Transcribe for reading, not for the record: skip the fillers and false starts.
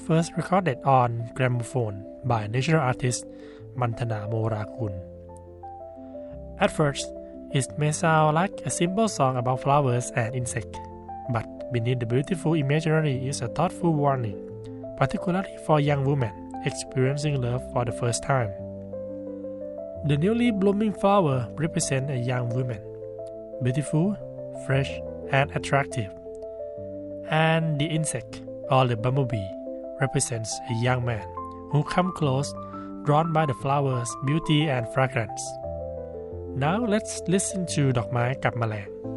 first recorded on gramophone by national artist Mantana Morakul. At first, it may sound like a simple song about flowers and insects, but beneath the beautiful imagery is a thoughtful warning, particularly for young women experiencing love for the first time. The newly blooming flower represents a young woman, beautiful, fresh, and attractive. And the insect, or the bumblebee, represents a young man who comes close, drawn by the flower's beauty and fragrance. Now let's listen to ดอกไม้กับแมลง